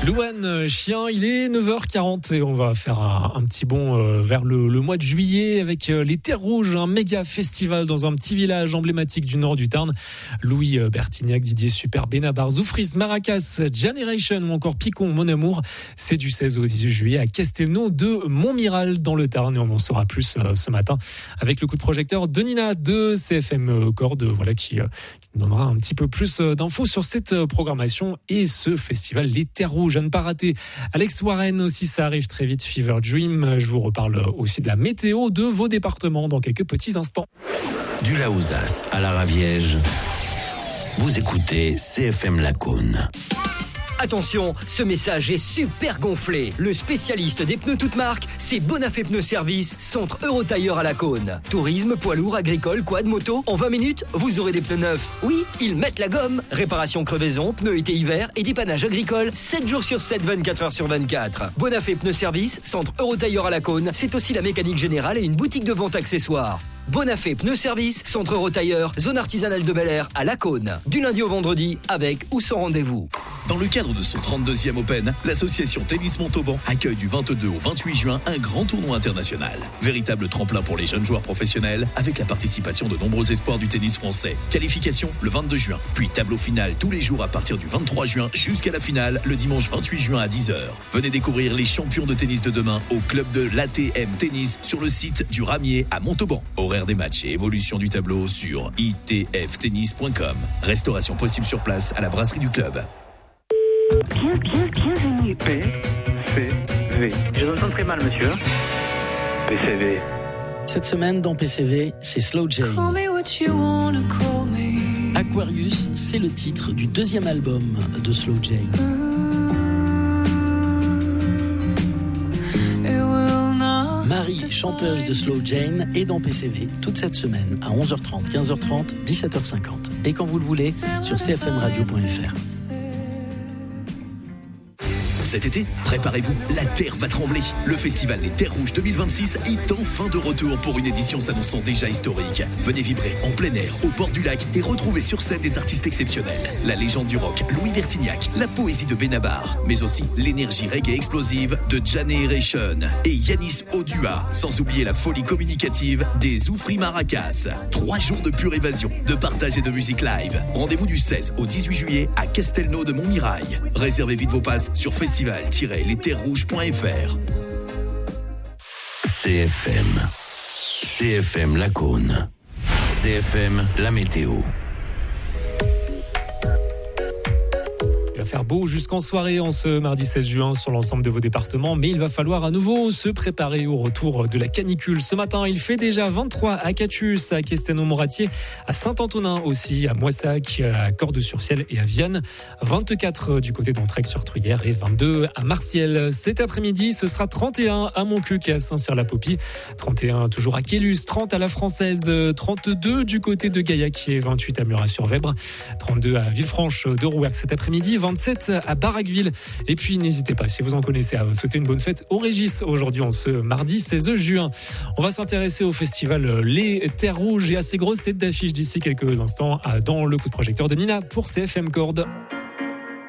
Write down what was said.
Louane, chien, il est 9h40 et on va faire un petit bond vers le mois de juillet avec les Terres Rouges, un méga festival dans un petit village emblématique du nord du Tarn. Louis Bertignac, Didier Super, Benabar, Zoufris, Maracas, Generation ou encore Picon, Mon Amour. C'est du 16 au 18 juillet à Castelnau de Montmiral dans le Tarn et on en saura plus ce matin avec le coup de projecteur de Nina de CFM Corde, voilà qui donnera un petit peu plus d'infos sur cette programmation et ce festival Les Terres Rouges. À ne pas rater. Alex Warren aussi, ça arrive très vite. Fever Dream. Je vous reparle aussi de la météo de vos départements dans quelques petits instants. Du Laouzas à la Raviège, vous écoutez CFM Lacaune. Attention, ce message est super gonflé. Le spécialiste des pneus toutes marques, c'est Bonafé Pneus Service, centre Eurotailleur à Lacaune. Tourisme, poids lourd, agricole, quad, moto, en 20 minutes, vous aurez des pneus neufs. Oui, ils mettent la gomme. Réparation crevaison, pneus été-hiver et dépannage agricole, 7 jours sur 7, 24 heures sur 24. Bonafé Pneus Service, centre Eurotailleur à Lacaune, c'est aussi la mécanique générale et une boutique de vente accessoires. Bonafé Pneus Service, centre Eurotailleur, zone artisanale de Bel Air à Lacaune. Du lundi au vendredi, avec ou sans rendez-vous. Dans le cadre de son 32e Open, l'association Tennis Montauban accueille du 22 au 28 juin un grand tournoi international. Véritable tremplin pour les jeunes joueurs professionnels avec la participation de nombreux espoirs du tennis français. Qualification le 22 juin, puis tableau final tous les jours à partir du 23 juin jusqu'à la finale le dimanche 28 juin à 10h. Venez découvrir les champions de tennis de demain au club de l'ATM Tennis sur le site du Ramier à Montauban. Horaire des matchs et évolution du tableau sur itftennis.com. Restauration possible sur place à la brasserie du club. Bienvenue. PCV. Je vous entends très mal, monsieur. PCV. Cette semaine dans PCV, c'est Slow Jane. Aquarius, c'est le titre du deuxième album de Slow Jane. Marie, chanteuse de Slow Jane, est dans PCV toute cette semaine à 11h30, 15h30, 17h50. Et quand vous le voulez, sur cfmradio.fr. Cet été, préparez-vous, la Terre va trembler. Le festival Les Terres Rouges 2026 est enfin de retour pour une édition s'annonçant déjà historique. Venez vibrer en plein air, au bord du lac et retrouver sur scène des artistes exceptionnels. La légende du rock, Louis Bertignac, la poésie de Benabar, mais aussi l'énergie reggae explosive de Generation et Yanis Odua, sans oublier la folie communicative des Zoufris Maracas. 3 jours de pure évasion, de partage et de musique live. Rendez-vous du 16 au 18 juillet à Castelnau de Montmirail. Réservez vite vos passes sur festival-lesterrouges.fr. CFM Lacaune. CFM la météo. Il va faire beau jusqu'en soirée en ce mardi 16 juin sur l'ensemble de vos départements, mais il va falloir à nouveau se préparer au retour de la canicule. Ce matin, il fait déjà 23 à Catius, à Questenau-Moratier, à Saint-Antonin aussi, à Moissac, à Cordes-sur-Ciel et à Vienne. 24 du côté d'Entraigue-sur-Truyère et 22 à Marciel. Cet après-midi, ce sera 31 à Montcuq et à Saint-Cyr-la-Popie. 31 toujours à Quélus, 30 à la Française, 32 du côté de Gaillac et 28 à Murat-sur-Vèbre. 32 à Villefranche de Rouergue cet après-midi. 27 à Baraqueville. Et puis, n'hésitez pas, si vous en connaissez, à souhaiter une bonne fête au Régis aujourd'hui, en ce mardi 16 juin. On va s'intéresser au festival Les Terres Rouges et à ses grosses têtes d'affiche d'ici quelques instants dans le coup de projecteur de Nina pour CFM Corde.